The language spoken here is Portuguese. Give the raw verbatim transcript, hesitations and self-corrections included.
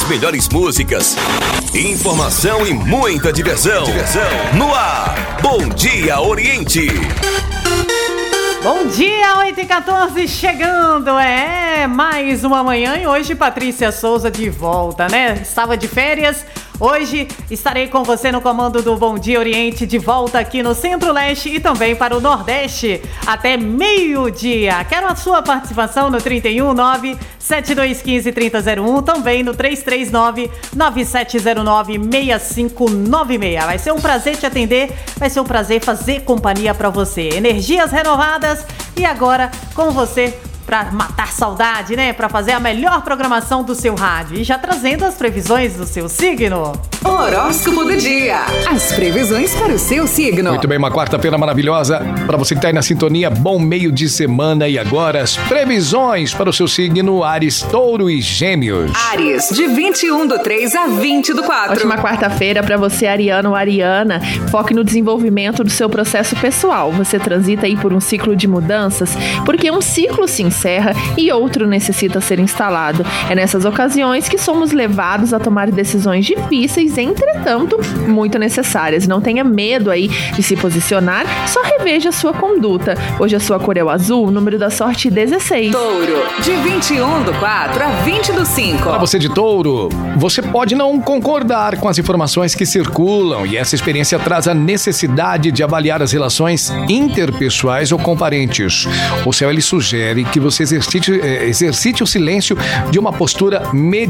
melhores músicas, informação e muita diversão. diversão. No ar, Bom Dia Oriente. Bom dia, oito e quatorze, chegando, é mais uma manhã e hoje Patrícia Souza de volta, né? Estava de férias, hoje estarei com você no comando do Bom Dia Oriente, de volta aqui no Centro-Leste e também para o Nordeste, até meio-dia. Quero a sua participação no trinta e um, nove sete dois um cinco, trinta zero um, também no três três nove, nove sete zero nove, seis cinco nove seis. Vai ser um prazer te atender, vai ser um prazer fazer companhia para você. Energias renovadas e agora com você para matar saudade, né? Para fazer a melhor programação do seu rádio. E já trazendo as previsões do seu signo. Horóscopo do dia. As previsões para o seu signo. Muito bem, uma quarta-feira maravilhosa. Para você que está aí na sintonia, bom meio de semana. E agora as previsões para o seu signo, Áries, Touro e Gêmeos. Áries, de vinte e um do três a vinte do quatro. Ótima quarta-feira para você, ariano ou ariana. Foque no desenvolvimento do seu processo pessoal. Você transita aí por um ciclo de mudanças, porque um ciclo se encerra e outro necessita ser instalado. É nessas ocasiões que somos levados a tomar decisões difíceis, entretanto, muito necessárias. Não tenha medo aí de se posicionar, só reveja a sua conduta. Hoje a sua cor é o azul, o número da sorte dezesseis. Touro, de vinte e um do quatro a vinte do cinco. Para você de Touro, você pode não concordar com as informações que circulam e essa experiência traz a necessidade de avaliar as relações interpessoais ou com parentes. O céu ele sugere que você exercite, exercite o silêncio de uma postura meditativa.